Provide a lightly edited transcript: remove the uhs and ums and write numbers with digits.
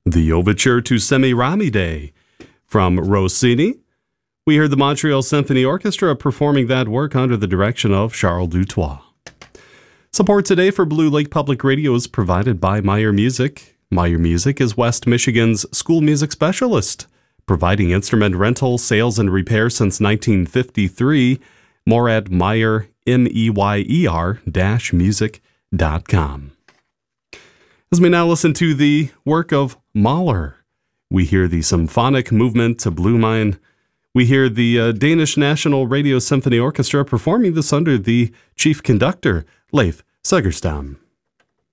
The Overture to Semiramide from Rossini. We heard the Montreal Symphony Orchestra performing that work under the direction of Charles Dutoit. Support today for Blue Lake Public Radio is provided by Meyer Music. Meyer Music is West Michigan's school music specialist, providing instrument rental, sales, and repair since 1953. More at Meyer, meyer-music.com. As we now listen to the work of Mahler, we hear the symphonic movement to Blue Mine. We hear the Danish National Radio Symphony Orchestra performing this under the chief conductor, Leif Segerstam.